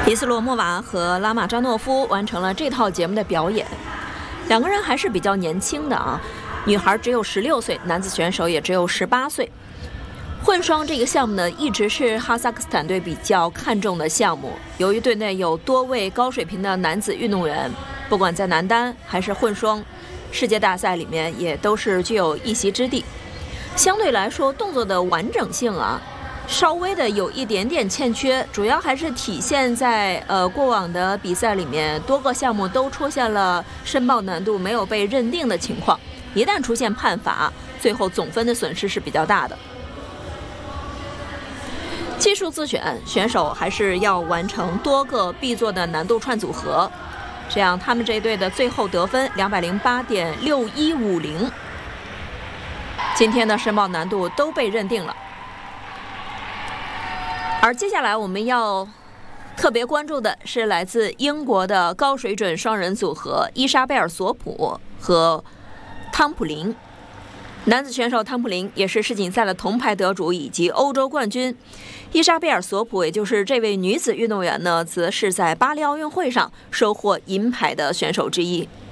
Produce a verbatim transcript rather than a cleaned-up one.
皮斯洛莫娃和拉马扎诺夫完成了这套节目的表演，两个人还是比较年轻的啊，女孩只有十六岁，男子选手也只有十八岁。混双这个项目呢，一直是哈萨克斯坦队比较看重的项目。由于队内有多位高水平的男子运动员，不管在男单还是混双，世界大赛里面也都是具有一席之地。相对来说，动作的完整性啊，稍微的有一点点欠缺，主要还是体现在呃过往的比赛里面，多个项目都出现了申报难度没有被认定的情况。一旦出现判罚，最后总分的损失是比较大的。技术自选，选手还是要完成多个必做的难度串组合，这样他们这一队的最后得分两百零八点六一五零，今天的申报难度都被认定了。而接下来我们要特别关注的是来自英国的高水准双人组合伊莎贝尔·索普和汤普林。男子选手汤普林也是世锦赛的铜牌得主以及欧洲冠军，伊莎贝尔·索普也就是这位女子运动员呢，则是在巴黎奥运会上收获银牌的选手之一。